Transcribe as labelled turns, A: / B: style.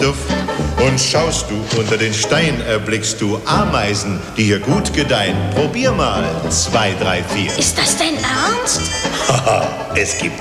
A: Duft. Und schaust du unter den Stein, erblickst du Ameisen, die hier gut gedeihen. Probier mal 2, 3, 4.
B: Ist das dein Ernst?
A: Haha, es gibt